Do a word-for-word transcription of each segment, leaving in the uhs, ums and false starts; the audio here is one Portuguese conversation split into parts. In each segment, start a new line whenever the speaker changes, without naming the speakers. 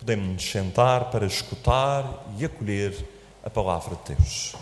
podemos nos sentar para escutar e acolher a palavra de Deus.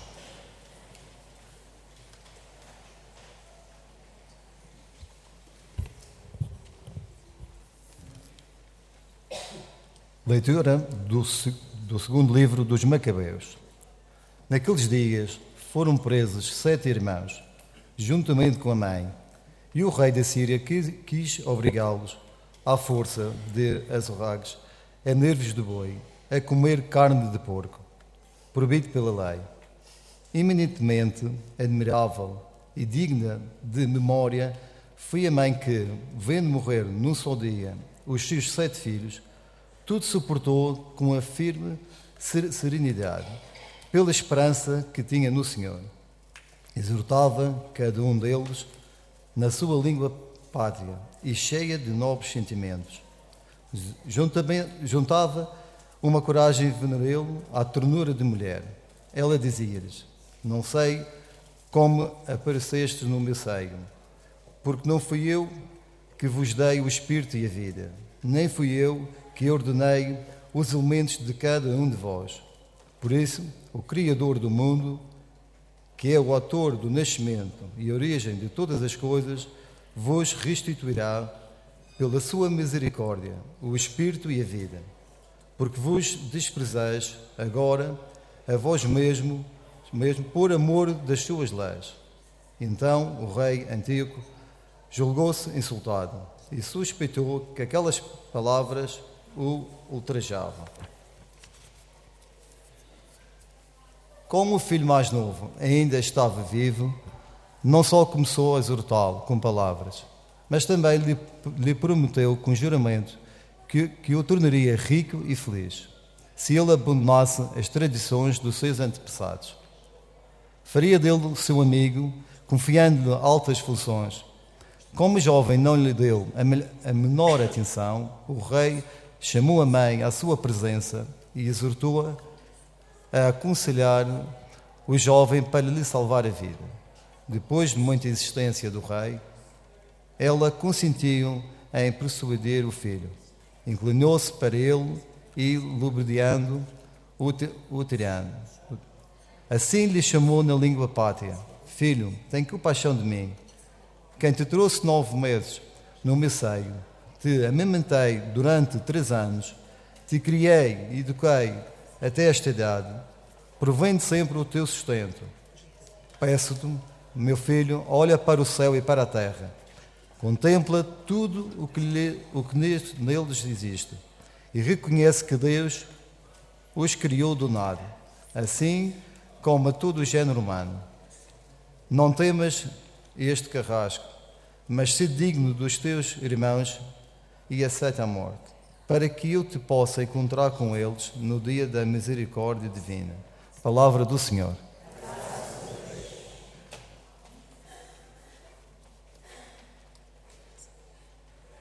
Leitura do, do segundo livro dos Macabeus. Naqueles dias foram presos sete irmãos, juntamente com a mãe, e o rei da Síria quis, quis obrigá-los, à força de azorragues, a nervos de boi, a comer carne de porco, proibido pela lei. Eminentemente admirável e digna de memória foi a mãe que, vendo morrer num só dia os seus sete filhos, tudo suportou com a firme serenidade, pela esperança que tinha no Senhor. Exortava cada um deles na sua língua pátria e cheia de nobres sentimentos. Juntava uma coragem venerável à ternura de mulher. Ela dizia-lhes: não sei como apareceste no meu seio, porque não fui eu que vos dei o espírito e a vida, nem fui eu que ordenei os elementos de cada um de vós. Por isso, o Criador do mundo, que é o autor do nascimento e origem de todas as coisas, vos restituirá, pela sua misericórdia, o espírito e a vida. Porque vos desprezais agora a vós mesmo, mesmo por amor das suas leis. Então o rei Antíoco julgou-se insultado e suspeitou que aquelas palavras o ultrajavam. Como o filho mais novo ainda estava vivo, não só começou a exortá-lo com palavras, mas também lhe, lhe prometeu com juramento que, que o tornaria rico e feliz, se ele abandonasse as tradições dos seus antepassados. Faria dele seu amigo, confiando-lhe altas funções. Como o jovem não lhe deu a, a menor atenção, o rei chamou a mãe à sua presença e exortou-a a aconselhar o jovem para lhe salvar a vida. Depois de muita insistência do rei, ela consentiu em persuadir o filho. Inclinou-se para ele e, lubriando o tirano. Assim lhe chamou na língua pátria: filho, tem compaixão de mim. Quem te trouxe nove meses no meu seio, te amamentei durante três anos, te criei e eduquei até esta idade, provendo sempre o teu sustento. Peço-te, meu filho, olha para o céu e para a terra. Contempla tudo o que, lhe, o que neles existe e reconhece que Deus os criou do nada, assim como a todo o género humano. Não temas este carrasco, mas se digno dos teus irmãos e aceita a morte, para que eu te possa encontrar com eles no dia da misericórdia divina. Palavra do Senhor.